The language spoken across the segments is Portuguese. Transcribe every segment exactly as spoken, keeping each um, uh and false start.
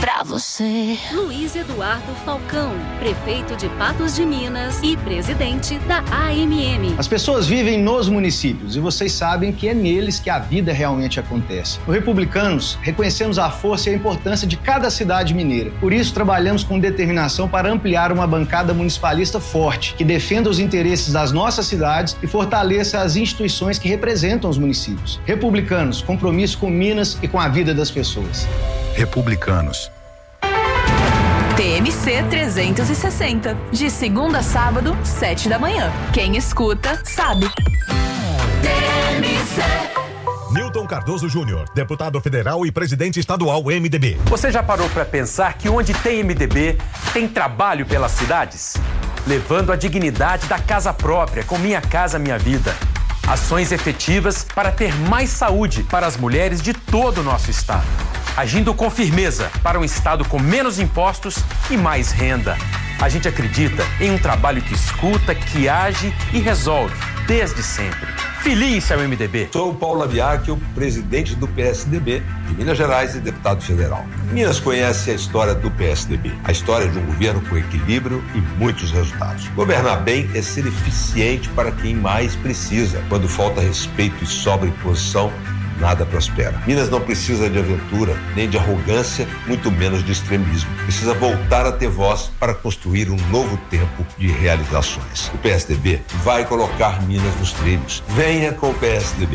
pra você. Luiz Eduardo Falcão, prefeito de Patos de Minas e presidente da A M M. As pessoas vivem nos municípios e vocês sabem que é neles que a vida realmente acontece. No Republicanos, reconhecemos a força e a importância de cada cidade mineira. Por isso, trabalhamos com determinação para ampliar uma bancada municipalista forte, que defenda os interesses das nossas cidades e fortaleça as instituições que representam os municípios. Republicanos, compromisso com Minas e com a vida das pessoas. Republicanos. T M C trezentos e sessenta, de segunda a sábado, sete da manhã. Quem escuta, sabe. T M C. Newton Cardoso Júnior, deputado federal e presidente estadual M D B. Você já parou para pensar que onde tem M D B, tem trabalho pelas cidades? Levando a dignidade da casa própria, com Minha Casa Minha Vida. Ações efetivas para ter mais saúde para as mulheres de todo o nosso estado. Agindo com firmeza para um estado com menos impostos e mais renda. A gente acredita em um trabalho que escuta, que age e resolve, desde sempre. Filie-se ao M D B. Sou o Paulo Abiacchio, presidente do P S D B de Minas Gerais e deputado federal. Minas conhece a história do P S D B, a história de um governo com equilíbrio e muitos resultados. Governar bem é ser eficiente para quem mais precisa. Quando falta respeito e sobra imposição, nada prospera. Minas não precisa de aventura, nem de arrogância, muito menos de extremismo. Precisa voltar a ter voz para construir um novo tempo de realizações. O P S D B vai colocar Minas nos trilhos. Venha com o P S D B.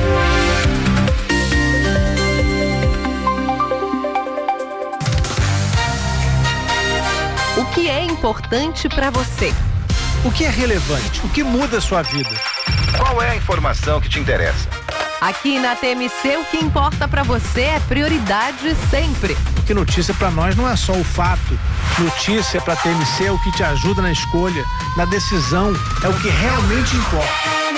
O que é importante para você? O que é relevante? O que muda a sua vida? Qual é a informação que te interessa? Aqui na T M C, o que importa pra você é prioridade sempre. Porque notícia pra nós não é só o fato. Notícia pra T M C é o que te ajuda na escolha, na decisão, é o que realmente importa.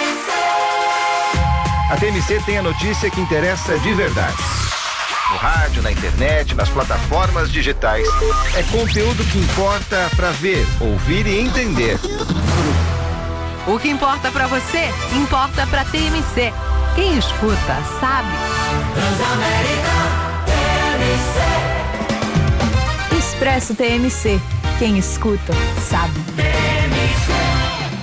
A T M C tem a notícia que interessa de verdade. No rádio, na internet, nas plataformas digitais. É conteúdo que importa pra ver, ouvir e entender. O que importa pra você, importa pra T M C. Quem escuta, sabe. Transamérica T M C. Expresso T M C. Quem escuta, sabe. T M C.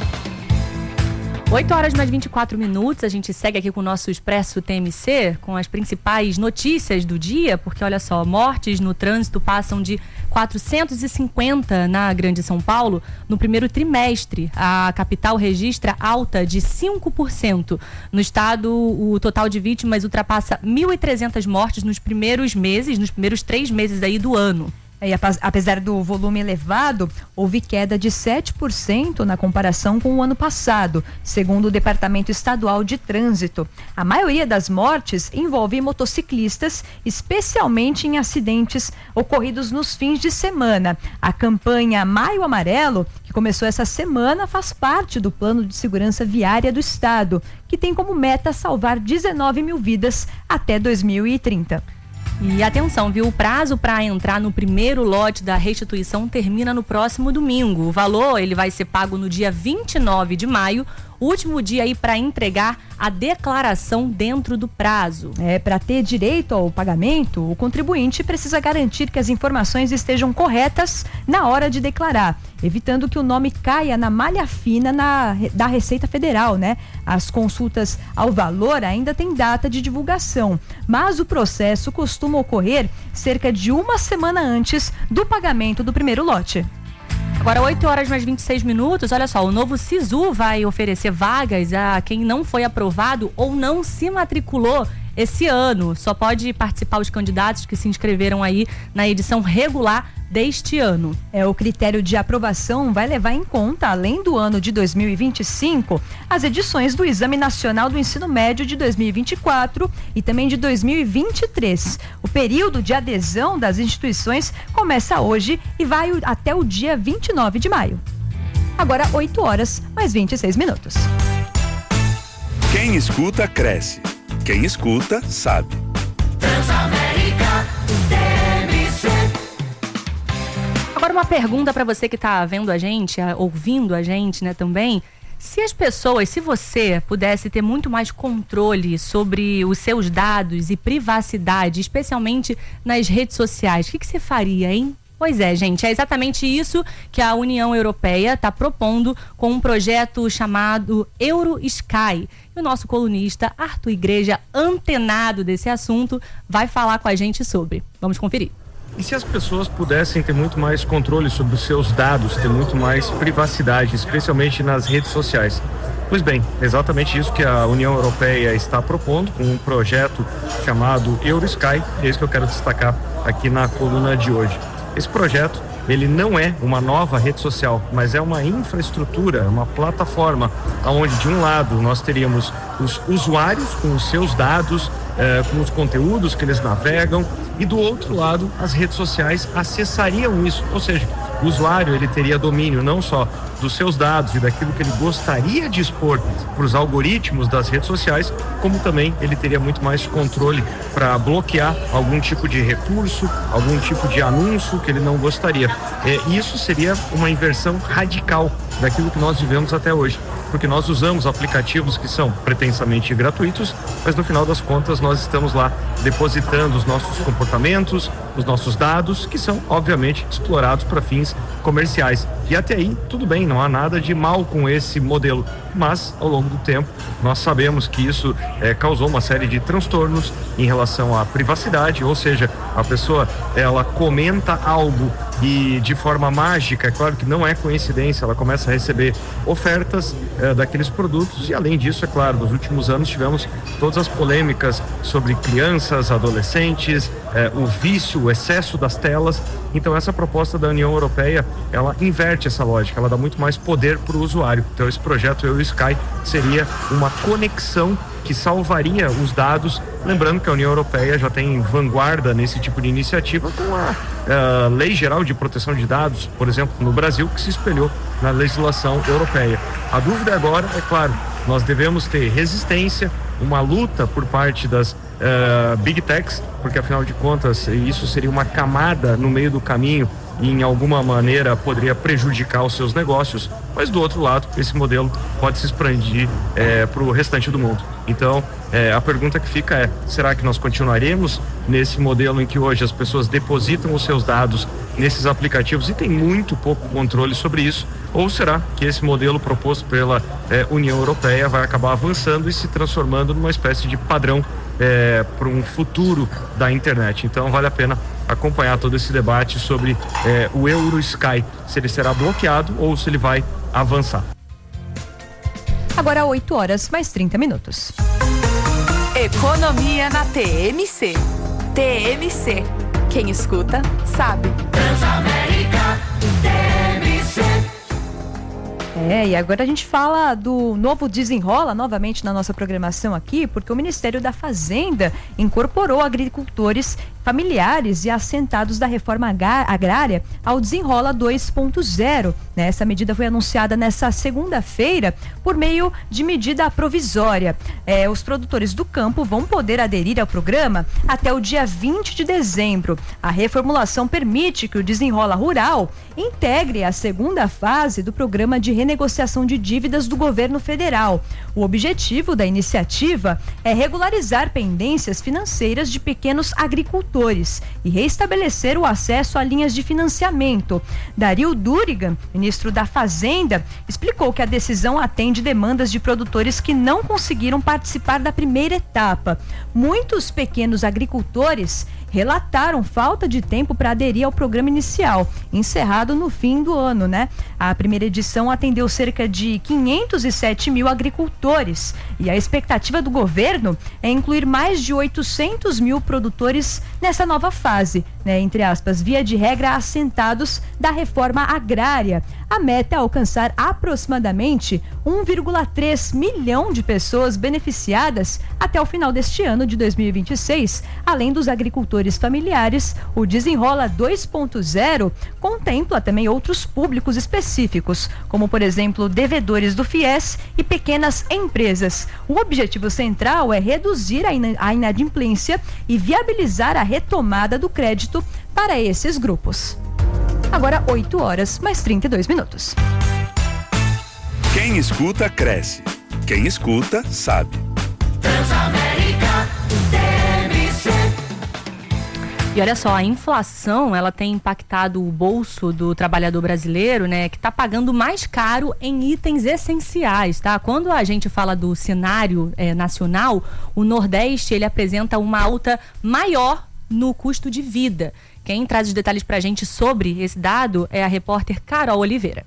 oito horas mais vinte e quatro minutos, a gente segue aqui com o nosso Expresso T M C, com as principais notícias do dia, porque olha só, mortes no trânsito passam de quatrocentos e cinquenta na Grande São Paulo no primeiro trimestre. A capital registra alta de cinco por cento. No estado, o total de vítimas ultrapassa mil e trezentas mortes nos primeiros meses, nos primeiros três meses aí do ano. E apesar do volume elevado, houve queda de sete por cento na comparação com o ano passado, segundo o Departamento Estadual de Trânsito. A maioria das mortes envolve motociclistas, especialmente em acidentes ocorridos nos fins de semana. A campanha Maio Amarelo, que começou essa semana, faz parte do Plano de Segurança Viária do Estado, que tem como meta salvar dezenove mil vidas até dois mil e trinta. E atenção, viu? O prazo para entrar no primeiro lote da restituição termina no próximo domingo. O valor ele vai ser pago no dia vinte e nove de maio, último dia aí para entregar a declaração dentro do prazo. É, para ter direito ao pagamento, o contribuinte precisa garantir que as informações estejam corretas na hora de declarar, evitando que o nome caia na malha fina na, da Receita Federal, né? As consultas ao valor ainda têm data de divulgação, mas o processo costuma ocorrer cerca de uma semana antes do pagamento do primeiro lote. Agora, oito horas mais vinte e seis minutos, olha só, o novo SISU vai oferecer vagas a quem não foi aprovado ou não se matriculou esse ano. Só pode participar os candidatos que se inscreveram aí na edição regular deste ano. É, o critério de aprovação vai levar em conta, além do ano de dois mil e vinte e cinco, as edições do Exame Nacional do Ensino Médio de dois mil e vinte e quatro e também de dois mil e vinte e três. O período de adesão das instituições começa hoje e vai até o dia vinte e nove de maio. Agora, oito horas mais vinte e seis minutos. Quem escuta, cresce. Quem escuta, sabe. Transamérica T M C. Agora uma pergunta para você que está vendo a gente, ouvindo a gente, né, também. Se as pessoas, se você pudesse ter muito mais controle sobre os seus dados e privacidade, especialmente nas redes sociais, o que, que você faria, hein? Pois é, gente, é exatamente isso que a União Europeia está propondo com um projeto chamado EuroSky. E o nosso colunista Arthur Igreja, antenado desse assunto, vai falar com a gente sobre. Vamos conferir. E se as pessoas pudessem ter muito mais controle sobre os seus dados, ter muito mais privacidade, especialmente nas redes sociais? Pois bem, exatamente isso que a União Europeia está propondo com um projeto chamado EuroSky, é isso que eu quero destacar aqui na coluna de hoje. Esse projeto, ele não é uma nova rede social, mas é uma infraestrutura, uma plataforma, onde de um lado nós teríamos os usuários com os seus dados, eh, com os conteúdos que eles navegam, e do outro lado as redes sociais acessariam isso, ou seja, o usuário ele teria domínio não só dos seus dados e daquilo que ele gostaria de expor para os algoritmos das redes sociais, como também ele teria muito mais controle para bloquear algum tipo de recurso, algum tipo de anúncio que ele não gostaria. E isso seria uma inversão radical daquilo que nós vivemos até hoje, porque nós usamos aplicativos que são pretensamente gratuitos, mas no final das contas nós estamos lá depositando os nossos comportamentos, os nossos dados, que são obviamente explorados para fins comerciais. E até aí tudo bem, não há nada de mal com esse modelo, mas ao longo do tempo nós sabemos que isso é, causou uma série de transtornos em relação à privacidade, ou seja, a pessoa ela comenta algo e de forma mágica, é claro que não é coincidência, ela começa a receber ofertas é, daqueles produtos, e além disso, é claro, nos últimos anos tivemos todas as polêmicas sobre crianças, adolescentes, é, o vício, o excesso das telas. Então essa proposta da União Europeia, ela inverte essa lógica, ela dá muito mais poder para o usuário. Então esse projeto EuroSky seria uma conexão que salvaria os dados, lembrando que a União Europeia já tem vanguarda nesse tipo de iniciativa com a, a Lei Geral de Proteção de Dados, por exemplo, no Brasil, que se espelhou na legislação europeia. A dúvida agora, é claro, nós devemos ter resistência, uma luta por parte das uh, Big Techs, porque afinal de contas isso seria uma camada no meio do caminho e em alguma maneira poderia prejudicar os seus negócios, mas do outro lado esse modelo pode se expandir é, para o restante do mundo. Então é, a pergunta que fica é, será que nós continuaremos nesse modelo em que hoje as pessoas depositam os seus dados nesses aplicativos e tem muito pouco controle sobre isso, ou será que esse modelo proposto pela é, União Europeia vai acabar avançando e se transformando numa espécie de padrão é, para um futuro da internet? Então vale a pena acompanhar todo esse debate sobre é, o EuroSky, se ele será bloqueado ou se ele vai avançar. Agora oito horas mais trinta minutos. Economia na T M C. T M C. Quem escuta, sabe. Transamérica, T M C. É, e agora a gente fala do novo Desenrola novamente na nossa programação aqui, porque o Ministério da Fazenda incorporou agricultores familiares e assentados da reforma agrária ao Desenrola dois ponto zero. Né? Essa medida foi anunciada nessa segunda-feira por meio de medida provisória. É, os produtores do campo vão poder aderir ao programa até o dia vinte de dezembro. A reformulação permite que o Desenrola Rural integre a segunda fase do programa de renegociação de dívidas do governo federal. O objetivo da iniciativa é regularizar pendências financeiras de pequenos agricultores e reestabelecer o acesso a linhas de financiamento. Dario Durigan, ministro da Fazenda, explicou que a decisão atende demandas de produtores que não conseguiram participar da primeira etapa. Muitos pequenos agricultores relataram falta de tempo para aderir ao programa inicial, encerrado no fim do ano, né? A primeira edição atendeu cerca de quinhentos e sete mil agricultores e a expectativa do governo é incluir mais de oitocentos mil produtores nessa nova fase, né? Entre aspas, via de regra assentados da reforma agrária. A meta é alcançar aproximadamente um vírgula três milhão de pessoas beneficiadas até o final deste ano de dois mil e vinte e seis. Além dos agricultores familiares, o Desenrola dois ponto zero contempla também outros públicos específicos, como por exemplo devedores do FIES e pequenas empresas. O objetivo central é reduzir a inadimplência e viabilizar a retomada do crédito para esses grupos. Agora oito horas mais trinta e dois minutos. Quem Quem escuta, cresce. Quem escuta, sabe. Transamérica T M C. E olha só, a inflação, ela tem impactado o bolso do trabalhador brasileiro, né, que está pagando mais caro em itens essenciais, tá? Quando a gente fala do cenário é, nacional, o Nordeste, ele apresenta uma alta maior no custo de vida. Quem traz os detalhes pra gente sobre esse dado é a repórter Carol Oliveira.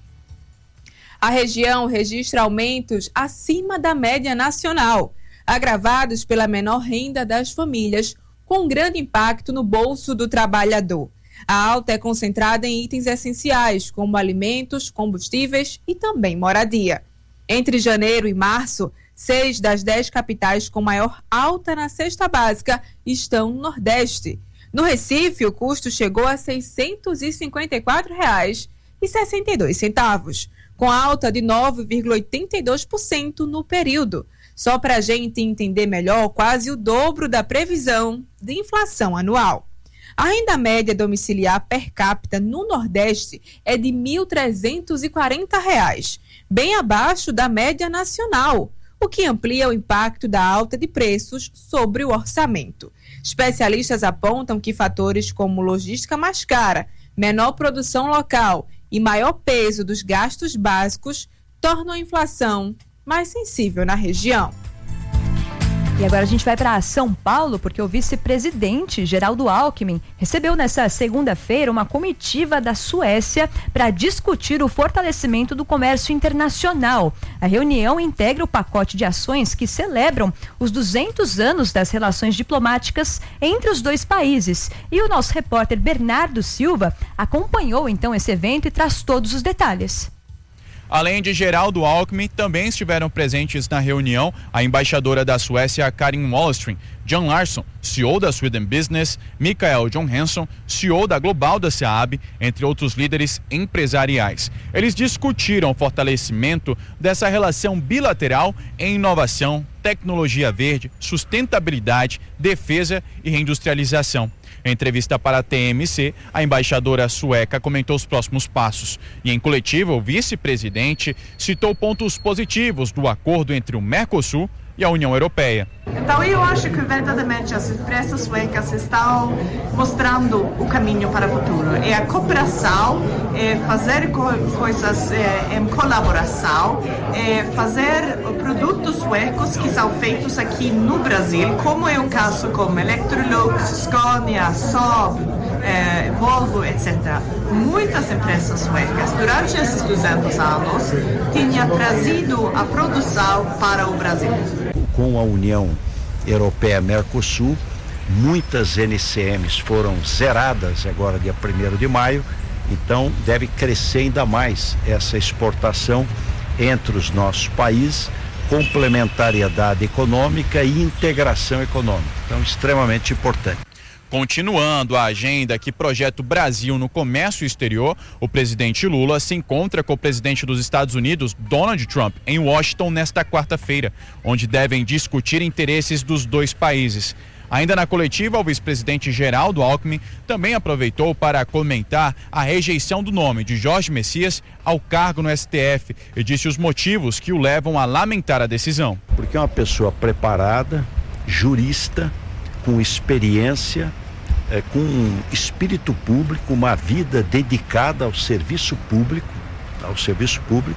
A região registra aumentos acima da média nacional, agravados pela menor renda das famílias, com grande impacto no bolso do trabalhador. A alta é concentrada em itens essenciais, como alimentos, combustíveis e também moradia. Entre janeiro e março, seis das dez capitais com maior alta na cesta básica estão no Nordeste. No Recife, o custo chegou a seiscentos e cinquenta e quatro reais e sessenta e dois centavos, com alta de nove vírgula oitenta e dois por cento no período. Só para a gente entender melhor, quase o dobro da previsão de inflação anual. A renda média domiciliar per capita no Nordeste é de mil trezentos e quarenta reais, bem abaixo da média nacional, o que amplia o impacto da alta de preços sobre o orçamento. Especialistas apontam que fatores como logística mais cara, menor produção local e maior peso dos gastos básicos tornam a inflação mais sensível na região. E agora a gente vai para São Paulo, porque o vice-presidente Geraldo Alckmin recebeu nesta segunda-feira uma comitiva da Suécia para discutir o fortalecimento do comércio internacional. A reunião integra o pacote de ações que celebram os duzentos anos das relações diplomáticas entre os dois países. E o nosso repórter Bernardo Silva acompanhou então esse evento e traz todos os detalhes. Além de Geraldo Alckmin, também estiveram presentes na reunião a embaixadora da Suécia, Karin Wallström, John Larsson, C E O da Sweden Business, Mikael Johansson, C E O da Global da SEAB, entre outros líderes empresariais. Eles discutiram o fortalecimento dessa relação bilateral em inovação, tecnologia verde, sustentabilidade, defesa e reindustrialização. Em entrevista para a T M C, a embaixadora sueca comentou os próximos passos. E em coletiva, o vice-presidente citou pontos positivos do acordo entre o Mercosul e a União Europeia. Então eu acho que verdadeiramente as empresas suecas estão mostrando o caminho para o futuro. É a cooperação, é fazer co- coisas é, em colaboração, é fazer produtos suecos que são feitos aqui no Brasil, como é o caso como Electrolux, Scania, Saab, é, Volvo, etcétera. Muitas empresas suecas, durante esses duzentos anos, tinham trazido a produção para o Brasil. Com a União Europeia Mercosul, muitas N C Ms foram zeradas agora dia primeiro de maio, então deve crescer ainda mais essa exportação entre os nossos países, complementariedade econômica e integração econômica, então extremamente importante. Continuando a agenda que projeta o Brasil no comércio exterior, o presidente Lula se encontra com o presidente dos Estados Unidos, Donald Trump, em Washington nesta quarta-feira, onde devem discutir interesses dos dois países. Ainda na coletiva, o vice-presidente Geraldo Alckmin também aproveitou para comentar a rejeição do nome de Jorge Messias ao cargo no S T F e disse os motivos que o levam a lamentar a decisão. Porque é uma pessoa preparada, jurista, com experiência, É, com um espírito público, uma vida dedicada ao serviço público, ao serviço público,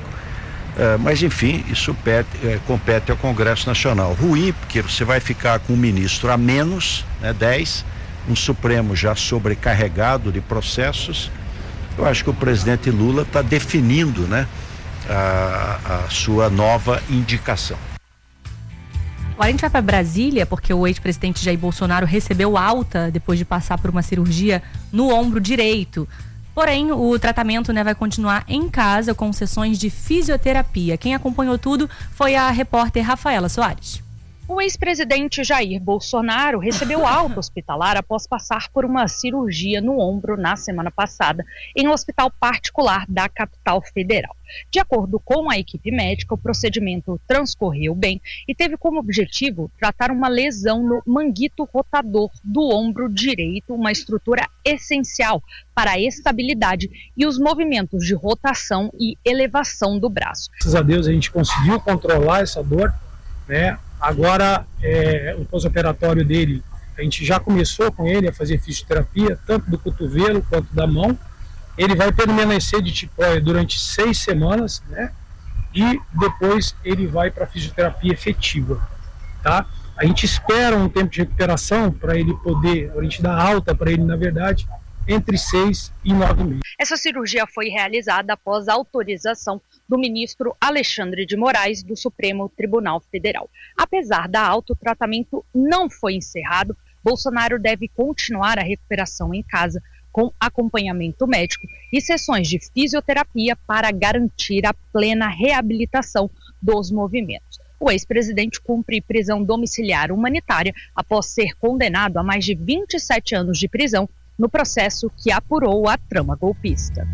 é, mas enfim, isso pede, é, compete ao Congresso Nacional. Ruim, porque você vai ficar com um ministro a menos, né, dez, um Supremo já sobrecarregado de processos. Eu acho que o presidente Lula está definindo, né, a, a sua nova indicação. Agora a gente vai para Brasília, porque o ex-presidente Jair Bolsonaro recebeu alta depois de passar por uma cirurgia no ombro direito. Porém, o tratamento, né, vai continuar em casa com sessões de fisioterapia. Quem acompanhou tudo foi a repórter Rafaela Soares. O ex-presidente Jair Bolsonaro recebeu alta hospitalar após passar por uma cirurgia no ombro na semana passada, em um hospital particular da capital federal. De acordo com a equipe médica, o procedimento transcorreu bem e teve como objetivo tratar uma lesão no manguito rotador do ombro direito, uma estrutura essencial para a estabilidade e os movimentos de rotação e elevação do braço. Graças a Deus a gente conseguiu controlar essa dor, né? Agora, é, o pós-operatório dele, a gente já começou com ele a fazer fisioterapia, tanto do cotovelo quanto da mão. Ele vai permanecer de tipóia durante seis semanas, né? E depois ele vai para a fisioterapia efetiva, tá? A gente espera um tempo de recuperação para ele poder, a gente dá alta para ele, na verdade, entre seis e nove meses. Essa cirurgia foi realizada após a autorização do ministro Alexandre de Moraes do Supremo Tribunal Federal. Apesar da alta, o tratamento não foi encerrado. Bolsonaro deve continuar a recuperação em casa com acompanhamento médico e sessões de fisioterapia para garantir a plena reabilitação dos movimentos. O ex-presidente cumpre prisão domiciliar humanitária após ser condenado a mais de vinte e sete anos de prisão no processo que apurou a trama golpista.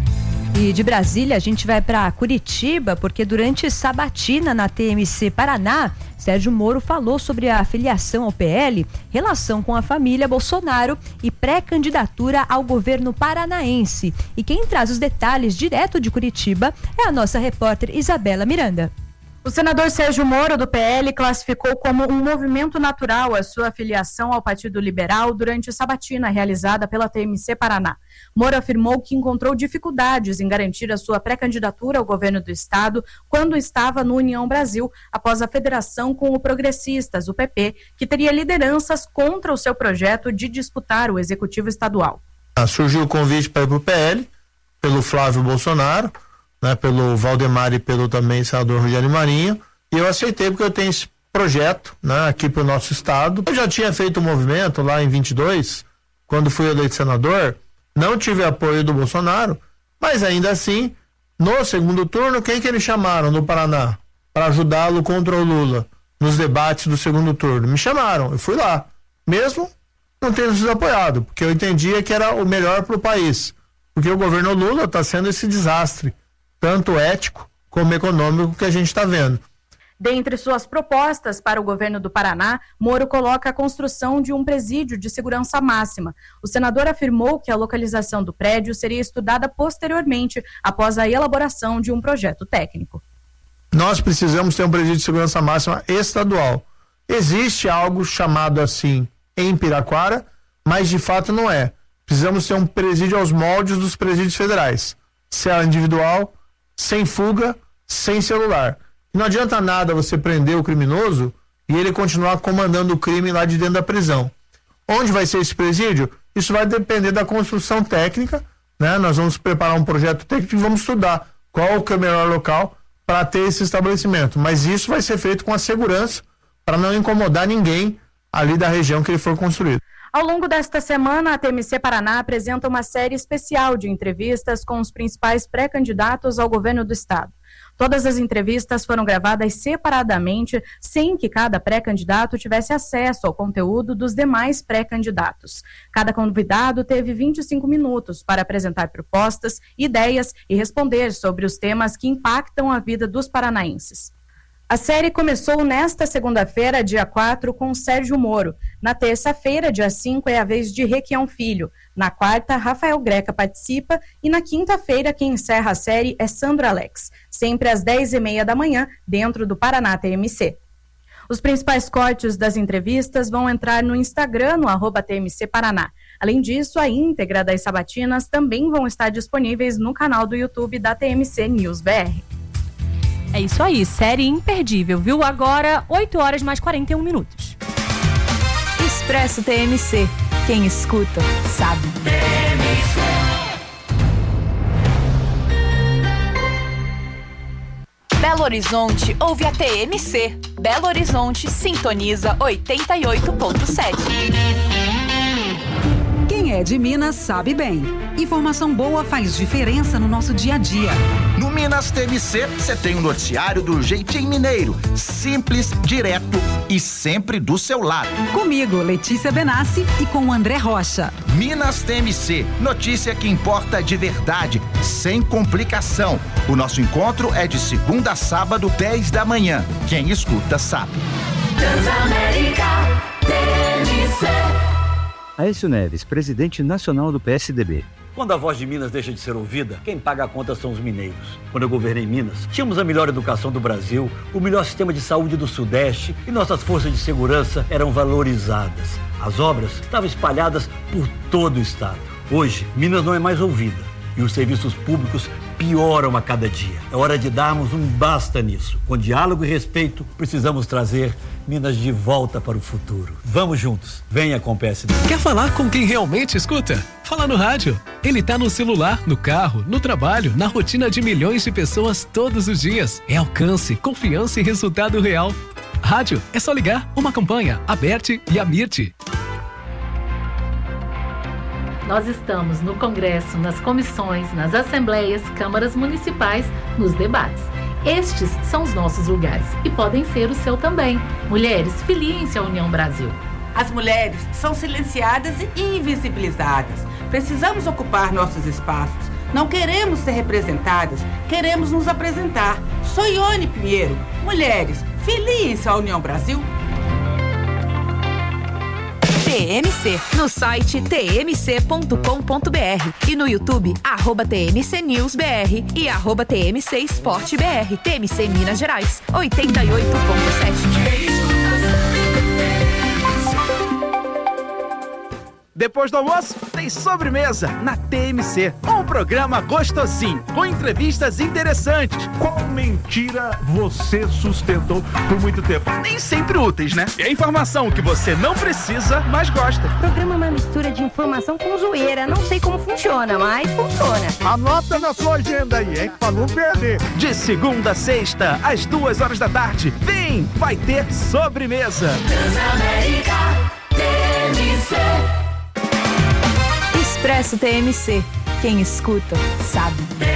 E de Brasília a gente vai para Curitiba, porque durante sabatina na T M C Paraná, Sérgio Moro falou sobre a filiação ao P L, relação com a família Bolsonaro e pré-candidatura ao governo paranaense. E quem traz os detalhes direto de Curitiba é a nossa repórter Isabela Miranda. O senador Sérgio Moro, do P L, classificou como um movimento natural a sua filiação ao Partido Liberal durante a sabatina realizada pela T M C Paraná. Moro afirmou que encontrou dificuldades em garantir a sua pré-candidatura ao governo do estado quando estava no União Brasil, após a federação com o Progressistas, o P P, que teria lideranças contra o seu projeto de disputar o executivo estadual. Surgiu o convite para ir para o P L, pelo Flávio Bolsonaro, né, pelo Valdemar e pelo também senador Rogério Marinho, e eu aceitei porque eu tenho esse projeto, né, aqui para o nosso estado. Eu já tinha feito um movimento lá em vinte e dois, quando fui eleito senador, não tive apoio do Bolsonaro, mas ainda assim, no segundo turno, quem que eles chamaram no Paraná para ajudá-lo contra o Lula nos debates do segundo turno? Me chamaram, eu fui lá, mesmo não tendo sido apoiado, porque eu entendia que era o melhor para o país, porque o governo Lula está sendo esse desastre, tanto ético como econômico, que a gente está vendo. Dentre suas propostas para o governo do Paraná, Moro coloca a construção de um presídio de segurança máxima. O senador afirmou que a localização do prédio seria estudada posteriormente, após a elaboração de um projeto técnico. Nós precisamos ter um presídio de segurança máxima estadual. Existe algo chamado assim em Piraquara, mas de fato não é. Precisamos ter um presídio aos moldes dos presídios federais. Cela individual, sem fuga, sem celular. Não adianta nada você prender o criminoso e ele continuar comandando o crime lá de dentro da prisão. Onde vai ser esse presídio? Isso vai depender da construção técnica, né? Nós vamos preparar um projeto técnico e vamos estudar qual que é o melhor local para ter esse estabelecimento. Mas isso vai ser feito com a segurança para não incomodar ninguém ali da região que ele for construído. Ao longo desta semana, a T M C Paraná apresenta uma série especial de entrevistas com os principais pré-candidatos ao governo do estado. Todas as entrevistas foram gravadas separadamente, sem que cada pré-candidato tivesse acesso ao conteúdo dos demais pré-candidatos. Cada convidado teve vinte e cinco minutos para apresentar propostas, ideias e responder sobre os temas que impactam a vida dos paranaenses. A série começou nesta segunda-feira, dia quatro, com Sérgio Moro. Na terça-feira, dia cinco, é a vez de Requião Filho. Na quarta, Rafael Greca participa e na quinta-feira, quem encerra a série é Sandro Alex, sempre às dez e meia da manhã, dentro do Paraná T M C. Os principais cortes das entrevistas vão entrar no Instagram, no arroba T M C Paraná. Além disso, a íntegra das sabatinas também vão estar disponíveis no canal do YouTube da T M C News B R. É isso aí, série imperdível, viu? Agora, oito horas mais quarenta e um minutos. Expresso T M C. Quem escuta, sabe. T M C. Belo Horizonte ouve a T M C. Belo Horizonte sintoniza oitenta e oito ponto sete. Quem é de Minas sabe bem. Informação boa faz diferença no nosso dia a dia. No Minas T M C, você tem o noticiário do jeitinho mineiro. Simples, direto e sempre do seu lado. Comigo, Letícia Benassi, e com o André Rocha. Minas T M C, notícia que importa de verdade, sem complicação. O nosso encontro é de segunda a sábado, dez da manhã. Quem escuta sabe. Transamérica T M C. Aécio Neves, presidente nacional do P S D B. Quando a voz de Minas deixa de ser ouvida, quem paga a conta são os mineiros. Quando eu governei Minas, tínhamos a melhor educação do Brasil, o melhor sistema de saúde do Sudeste e nossas forças de segurança eram valorizadas. As obras estavam espalhadas por todo o estado. Hoje, Minas não é mais ouvida e os serviços públicos pioram a cada dia. É hora de darmos um basta nisso. Com diálogo e respeito, precisamos trazer Minas de volta para o futuro. Vamos juntos. Venha com o P S D B. Quer falar com quem realmente escuta? Fala no rádio. Ele tá no celular, no carro, no trabalho, na rotina de milhões de pessoas todos os dias. É alcance, confiança e resultado real. Rádio, é só ligar. Uma campanha, Aberte e Amirte. Nós estamos no Congresso, nas comissões, nas assembleias, câmaras municipais, nos debates. Estes são os nossos lugares e podem ser o seu também. Mulheres, filiem-se à União Brasil. As mulheres são silenciadas e invisibilizadas. Precisamos ocupar nossos espaços. Não queremos ser representadas, queremos nos apresentar. Sou Ione Pinheiro. Mulheres, filiem-se à União Brasil. T M C, no site t m c ponto com ponto b r e no YouTube, arroba T M C News B R e arroba T M C Esporte B R. T M C Minas Gerais, oitenta e oito ponto sete. Depois do almoço, tem sobremesa na T M C. Um programa gostosinho, com entrevistas interessantes. Qual mentira você sustentou por muito tempo? Nem sempre úteis, né? É informação que você não precisa, mas gosta. O programa é uma mistura de informação com zoeira. Não sei como funciona, mas funciona. Anota na sua agenda aí, hein? Pra não perder. De segunda a sexta, às duas horas da tarde. Vem, vai ter sobremesa. Transamérica T M C. Expresso T M C. Quem escuta, sabe.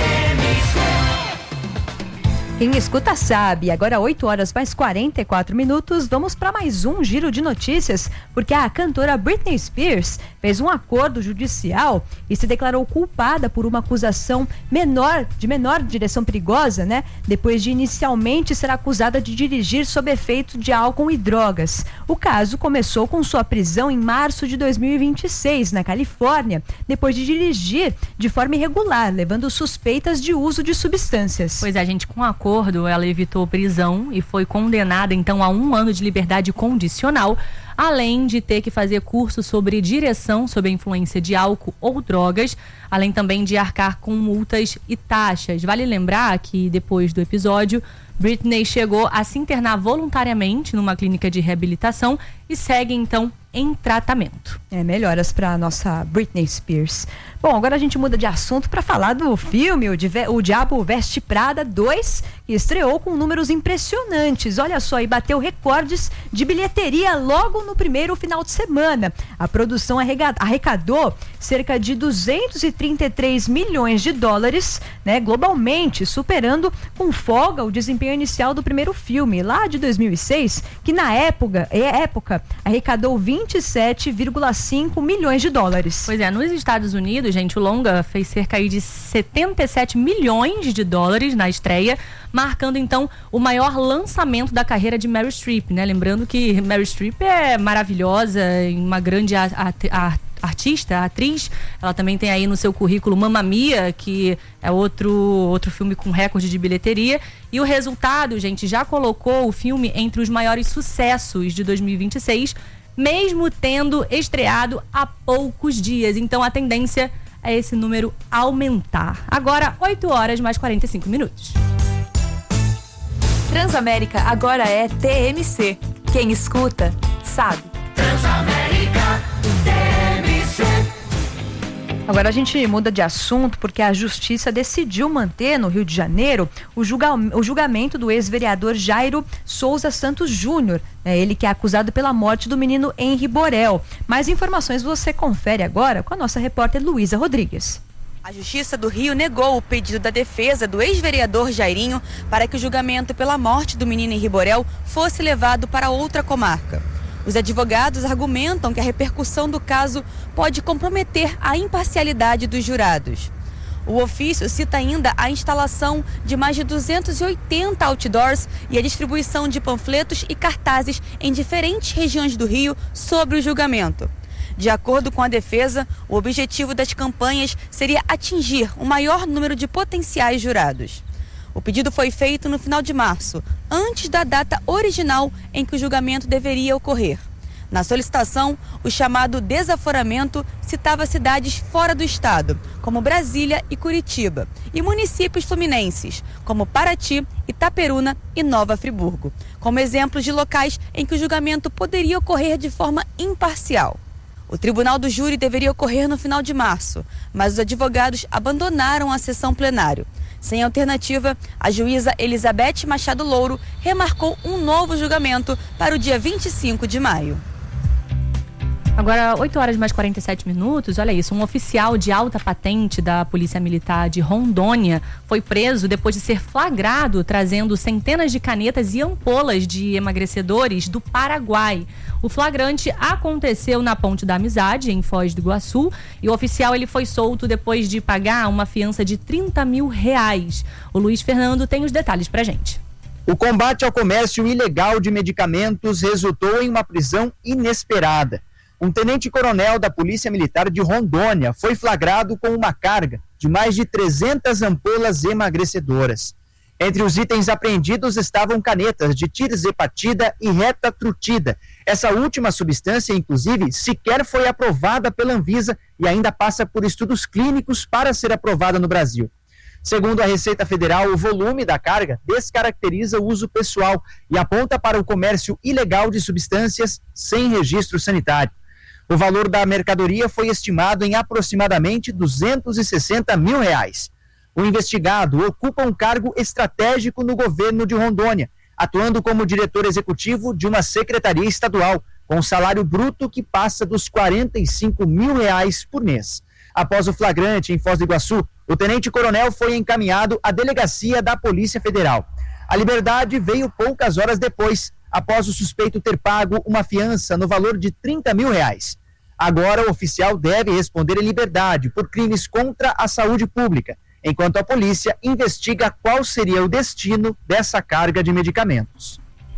Quem escuta sabe. Agora oito horas mais quarenta e quatro minutos. Vamos para mais um giro de notícias, porque a cantora Britney Spears fez um acordo judicial e se declarou culpada por uma acusação menor, de menor direção perigosa, né? Depois de inicialmente ser acusada de dirigir sob efeito de álcool e drogas. O caso começou com sua prisão em março de dois mil e vinte e seis, na Califórnia, depois de dirigir de forma irregular, levando suspeitas de uso de substâncias. Pois é, gente, com um acordo ela evitou prisão e foi condenada então a um ano de liberdade condicional, além de ter que fazer curso sobre direção sob a influência de álcool ou drogas, além também de arcar com multas e taxas. Vale lembrar que depois do episódio, Britney chegou a se internar voluntariamente numa clínica de reabilitação e segue então em tratamento. É, melhoras para nossa Britney Spears. Bom, agora a gente muda de assunto para falar do filme o, Dive- o Diabo Veste Prada dois, que estreou com números impressionantes. Olha só, e bateu recordes de bilheteria logo no primeiro final de semana. A produção arrega- arrecadou cerca de duzentos e trinta e três milhões de dólares, né, globalmente, superando com folga o desempenho inicial do primeiro filme, lá de dois mil e seis, que na época, época arrecadou vinte e sete vírgula cinco milhões de dólares. Pois é, nos Estados Unidos, gente, o longa fez cerca de setenta e sete milhões de dólares na estreia, marcando então o maior lançamento da carreira de Meryl Streep, né? Lembrando que Meryl Streep é maravilhosa, uma grande a, a, a, artista, atriz. Ela também tem aí no seu currículo Mamma Mia, que é outro, outro filme com recorde de bilheteria. E o resultado, gente, já colocou o filme entre os maiores sucessos de dois mil e vinte e seis, mesmo tendo estreado há poucos dias. Então a tendência é esse número aumentar. Agora, oito horas mais quarenta e cinco minutos. Transamérica agora é T M C. Quem escuta, sabe. Transamérica T M C. Agora a gente muda de assunto porque a Justiça decidiu manter no Rio de Janeiro o, julga, o julgamento do ex-vereador Jairo Souza Santos Júnior, né, ele que é acusado pela morte do menino Henri Borel. Mais informações você confere agora com a nossa repórter Luísa Rodrigues. A Justiça do Rio negou o pedido da defesa do ex-vereador Jairinho para que o julgamento pela morte do menino Henri Borel fosse levado para outra comarca. Os advogados argumentam que a repercussão do caso pode comprometer a imparcialidade dos jurados. O ofício cita ainda a instalação de mais de duzentos e oitenta outdoors e a distribuição de panfletos e cartazes em diferentes regiões do Rio sobre o julgamento. De acordo com a defesa, o objetivo das campanhas seria atingir o maior número de potenciais jurados. O pedido foi feito no final de março, antes da data original em que o julgamento deveria ocorrer. Na solicitação, o chamado desaforamento citava cidades fora do estado, como Brasília e Curitiba, e municípios fluminenses, como Paraty, Itaperuna e Nova Friburgo, como exemplos de locais em que o julgamento poderia ocorrer de forma imparcial. O tribunal do júri deveria ocorrer no final de março, mas os advogados abandonaram a sessão plenária. Sem alternativa, a juíza Elizabeth Machado Louro remarcou um novo julgamento para o dia vinte e cinco de maio. Agora, oito horas mais quarenta e sete minutos, olha isso, um oficial de alta patente da Polícia Militar de Rondônia foi preso depois de ser flagrado trazendo centenas de canetas e ampolas de emagrecedores do Paraguai. O flagrante aconteceu na Ponte da Amizade, em Foz do Iguaçu, e o oficial ele foi solto depois de pagar uma fiança de trinta mil reais. O Luiz Fernando tem os detalhes pra gente. O combate ao comércio ilegal de medicamentos resultou em uma prisão inesperada. Um tenente-coronel da Polícia Militar de Rondônia foi flagrado com uma carga de mais de trezentas ampolas emagrecedoras. Entre os itens apreendidos estavam canetas de tirzepatida e retatrutida. Essa última substância, inclusive, sequer foi aprovada pela Anvisa e ainda passa por estudos clínicos para ser aprovada no Brasil. Segundo a Receita Federal, o volume da carga descaracteriza o uso pessoal e aponta para o comércio ilegal de substâncias sem registro sanitário. O valor da mercadoria foi estimado em aproximadamente duzentos e sessenta mil reais. O investigado ocupa um cargo estratégico no governo de Rondônia, atuando como diretor executivo de uma secretaria estadual, com um salário bruto que passa dos quarenta e cinco mil reais por mês. Após o flagrante em Foz do Iguaçu, o tenente-coronel foi encaminhado à delegacia da Polícia Federal. A liberdade veio poucas horas depois, após o suspeito ter pago uma fiança no valor de trinta mil reais. Agora o oficial deve responder em liberdade por crimes contra a saúde pública, enquanto a polícia investiga qual seria o destino dessa carga de medicamentos.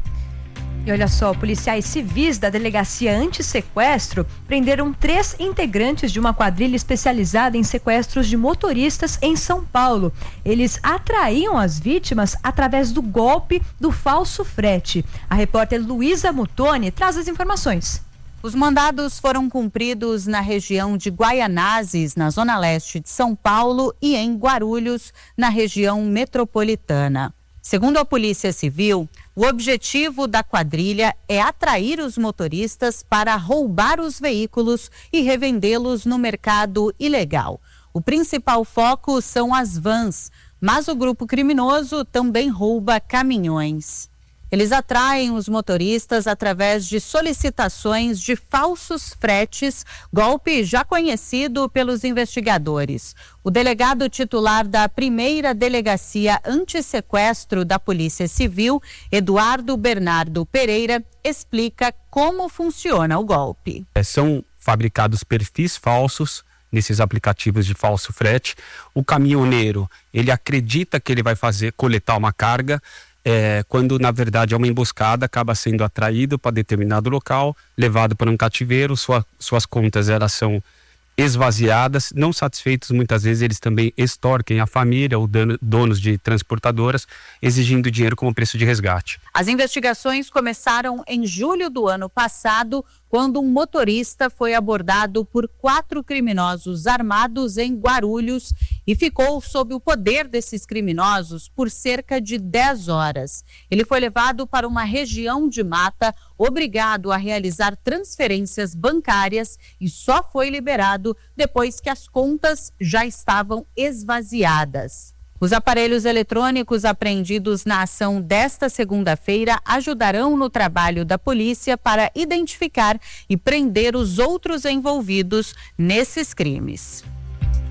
E olha só, policiais civis da Delegacia Antissequestro prenderam três integrantes de uma quadrilha especializada em sequestros de motoristas em São Paulo. Eles atraíam as vítimas através do golpe do falso frete. A repórter Luísa Mutoni traz as informações. Os mandados foram cumpridos na região de Guaianazes, na zona leste de São Paulo, e em Guarulhos, na região metropolitana. Segundo a Polícia Civil, o objetivo da quadrilha é atrair os motoristas para roubar os veículos e revendê-los no mercado ilegal. O principal foco são as vans, mas o grupo criminoso também rouba caminhões. Eles atraem os motoristas através de solicitações de falsos fretes, golpe já conhecido pelos investigadores. O delegado titular da primeira Delegacia Antissequestro da Polícia Civil, Eduardo Bernardo Pereira, explica como funciona o golpe. É, são fabricados perfis falsos nesses aplicativos de falso frete. O caminhoneiro, ele acredita que ele vai fazer, coletar uma carga, É, quando na verdade é uma emboscada, acaba sendo atraído para determinado local, levado para um cativeiro, sua, suas contas elas são esvaziadas, não satisfeitos muitas vezes eles também extorquem a família ou dano, donos de transportadoras, exigindo dinheiro como preço de resgate. As investigações começaram em julho do ano passado, quando um motorista foi abordado por quatro criminosos armados em Guarulhos e ficou sob o poder desses criminosos por cerca de dez horas. Ele foi levado para uma região de mata, obrigado a realizar transferências bancárias e só foi liberado depois que as contas já estavam esvaziadas. Os aparelhos eletrônicos apreendidos na ação desta segunda-feira ajudarão no trabalho da polícia para identificar e prender os outros envolvidos nesses crimes.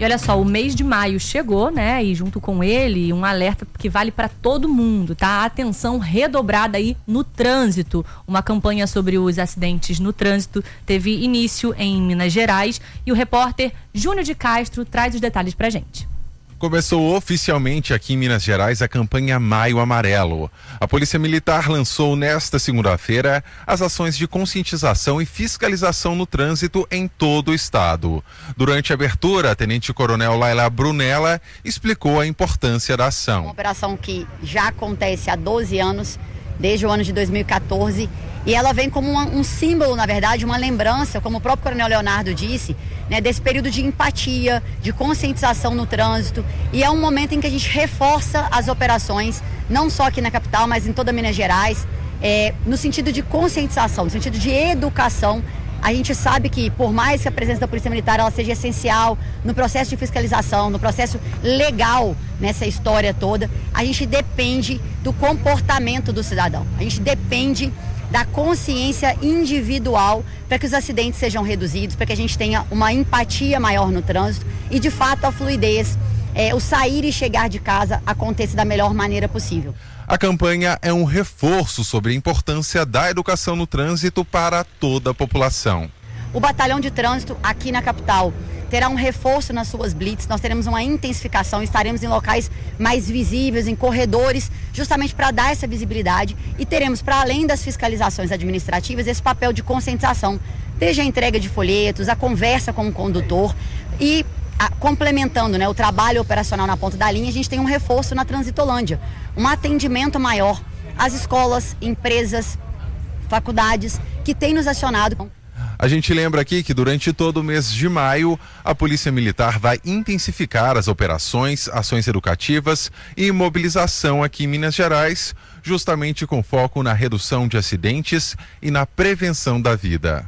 E olha só, o mês de maio chegou, né? E junto com ele, um alerta que vale para todo mundo, tá? Atenção redobrada aí no trânsito. Uma campanha sobre os acidentes no trânsito teve início em Minas Gerais e o repórter Júnior de Castro traz os detalhes pra gente. Começou oficialmente aqui em Minas Gerais a campanha Maio Amarelo. A Polícia Militar lançou nesta segunda-feira as ações de conscientização e fiscalização no trânsito em todo o estado. Durante a abertura, a Tenente-Coronel Laila Brunella explicou a importância da ação. Uma operação que já acontece há doze anos, desde o ano de dois mil e quatorze, e ela vem como uma, um símbolo, na verdade, uma lembrança, como o próprio Coronel Leonardo disse, né, desse período de empatia, de conscientização no trânsito, e é um momento em que a gente reforça as operações, não só aqui na capital, mas em toda Minas Gerais, é, no sentido de conscientização, no sentido de educação. A gente sabe que, por mais que a presença da Polícia Militar ela seja essencial no processo de fiscalização, no processo legal nessa história toda, a gente depende do comportamento do cidadão. A gente depende da consciência individual para que os acidentes sejam reduzidos, para que a gente tenha uma empatia maior no trânsito e, de fato, a fluidez, é, o sair e chegar de casa aconteça da melhor maneira possível. A campanha é um reforço sobre a importância da educação no trânsito para toda a população. O batalhão de trânsito aqui na capital terá um reforço nas suas blitz, nós teremos uma intensificação, estaremos em locais mais visíveis, em corredores, justamente para dar essa visibilidade, e teremos, para além das fiscalizações administrativas, esse papel de conscientização, desde a entrega de folhetos, a conversa com o condutor e a, complementando, né, o trabalho operacional na ponta da linha, a gente tem um reforço na Transitolândia, um atendimento maior às escolas, empresas, faculdades que têm nos acionado. A gente lembra aqui que durante todo o mês de maio, a Polícia Militar vai intensificar as operações, ações educativas e mobilização aqui em Minas Gerais, justamente com foco na redução de acidentes e na prevenção da vida.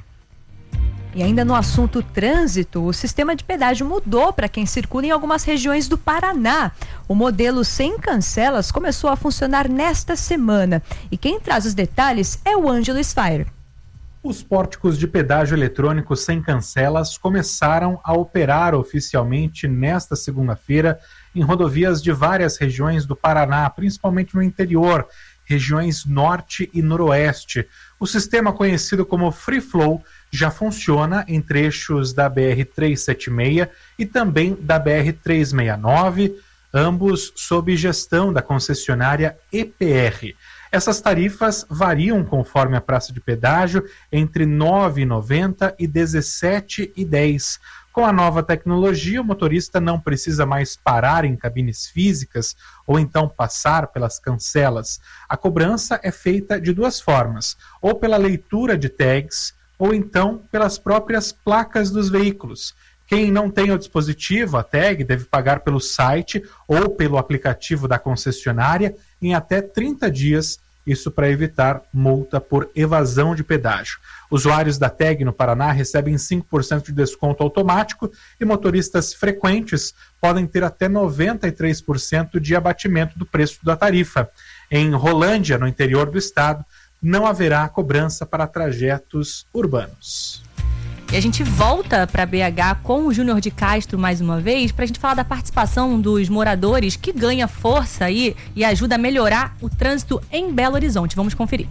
E ainda no assunto trânsito, o sistema de pedágio mudou para quem circula em algumas regiões do Paraná. O modelo sem cancelas começou a funcionar nesta semana. E quem traz os detalhes é o Ângelo Sfire. Os pórticos de pedágio eletrônico sem cancelas começaram a operar oficialmente nesta segunda-feira em rodovias de várias regiões do Paraná, principalmente no interior, regiões norte e noroeste. O sistema conhecido como Free Flow já funciona em trechos da B R trezentos e setenta e seis e também da B R trezentos e sessenta e nove, ambos sob gestão da concessionária E P R. Essas tarifas variam conforme a praça de pedágio entre nove reais e noventa centavos e dezessete reais e dez centavos. Com a nova tecnologia, o motorista não precisa mais parar em cabines físicas ou então passar pelas cancelas. A cobrança é feita de duas formas, ou pela leitura de tags, ou então pelas próprias placas dos veículos. Quem não tem o dispositivo, a tag, deve pagar pelo site ou pelo aplicativo da concessionária em até trinta dias, isso para evitar multa por evasão de pedágio. Usuários da tag no Paraná recebem cinco por cento de desconto automático e motoristas frequentes podem ter até noventa e três por cento de abatimento do preço da tarifa. Em Rolândia, no interior do estado, não haverá cobrança para trajetos urbanos. E a gente volta para B H com o Júnior de Castro mais uma vez para a gente falar da participação dos moradores que ganha força aí e ajuda a melhorar o trânsito em Belo Horizonte. Vamos conferir.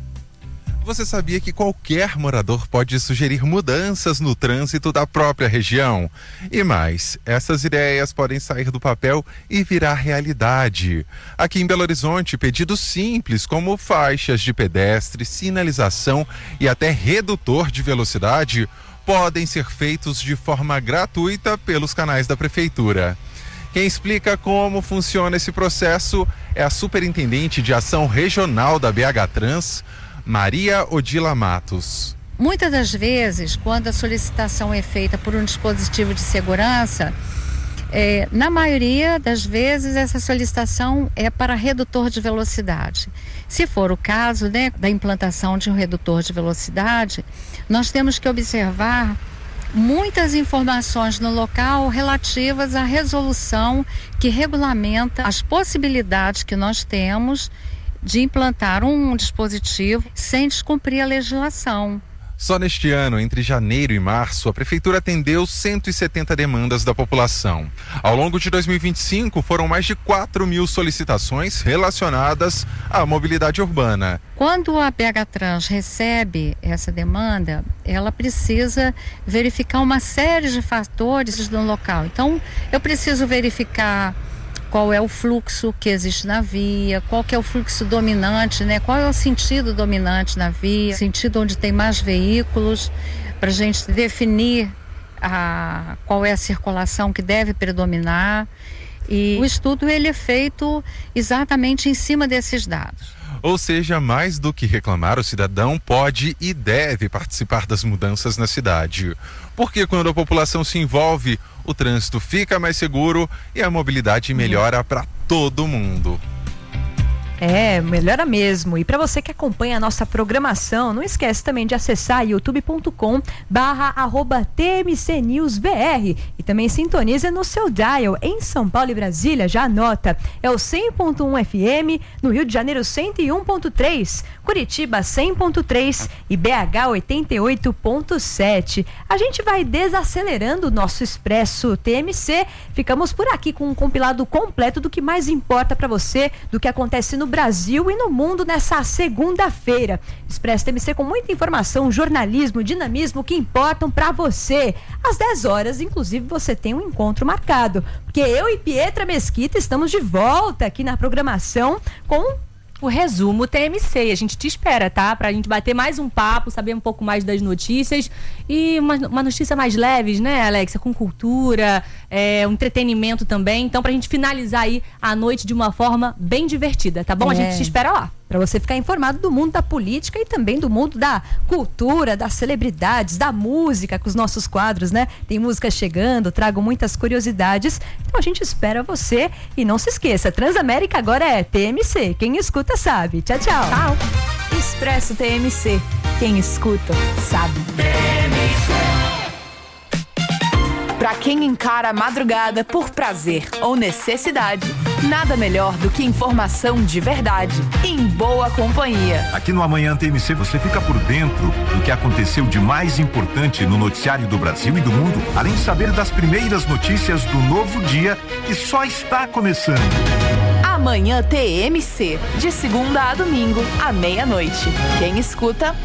Você sabia que qualquer morador pode sugerir mudanças no trânsito da própria região? E mais, essas ideias podem sair do papel e virar realidade. Aqui em Belo Horizonte, pedidos simples como faixas de pedestre, sinalização e até redutor de velocidade podem ser feitos de forma gratuita pelos canais da Prefeitura. Quem explica como funciona esse processo é a Superintendente de Ação Regional da B H Trans, Maria Odila Matos. Muitas das vezes, quando a solicitação é feita por um dispositivo de segurança, é, na maioria das vezes essa solicitação é para redutor de velocidade. Se for o caso, né, da implantação de um redutor de velocidade, nós temos que observar muitas informações no local relativas à resolução que regulamenta as possibilidades que nós temos de implantar um dispositivo sem descumprir a legislação. Só neste ano, entre janeiro e março, a Prefeitura atendeu cento e setenta demandas da população. Ao longo de dois mil e vinte e cinco, foram mais de quatro mil solicitações relacionadas à mobilidade urbana. Quando a B H Trans recebe essa demanda, ela precisa verificar uma série de fatores no local. Então, eu preciso verificar qual é o fluxo que existe na via, qual que é o fluxo dominante, né? Qual é o sentido dominante na via, sentido onde tem mais veículos, para a gente definir a, qual é a circulação que deve predominar. E o estudo ele é feito exatamente em cima desses dados. Ou seja, mais do que reclamar, o cidadão pode e deve participar das mudanças na cidade. Porque quando a população se envolve, o trânsito fica mais seguro e a mobilidade melhora para todo mundo. É, melhora mesmo. E para você que acompanha a nossa programação, não esquece também de acessar youtube ponto com barra arroba T M C News B R e também sintoniza no seu dial em São Paulo e Brasília, já anota. É o cem ponto um F M, no Rio de Janeiro cento e um ponto três, Curitiba cem ponto três e B H oitenta e oito ponto sete. A gente vai desacelerando o nosso Expresso T M C. Ficamos por aqui com um compilado completo do que mais importa para você, do que acontece no Brasil e no mundo nessa segunda-feira. Expresso T M C com muita informação, jornalismo, dinamismo que importam para você. Às dez horas, inclusive, você tem um encontro marcado, porque eu e Pietra Mesquita estamos de volta aqui na programação com o resumo T M C. A gente te espera, tá? Pra gente bater mais um papo, saber um pouco mais das notícias e uma, uma notícia mais leves, né, Alexia? Com cultura, é, um entretenimento também. Então, pra gente finalizar aí a noite de uma forma bem divertida, tá bom? É. A gente te espera lá. Para você ficar informado do mundo da política e também do mundo da cultura, das celebridades, da música, com os nossos quadros, né? Tem música chegando, trago muitas curiosidades. Então a gente espera você e não se esqueça, Transamérica agora é T M C. Quem escuta sabe. Tchau, tchau. Tchau. Expresso T M C. Quem escuta sabe. Pra quem encara a madrugada por prazer ou necessidade, nada melhor do que informação de verdade em boa companhia. Aqui no Amanhã T M C você fica por dentro do que aconteceu de mais importante no noticiário do Brasil e do mundo, além de saber das primeiras notícias do novo dia que só está começando. Amanhã T M C, de segunda a domingo, à meia-noite. Quem escuta,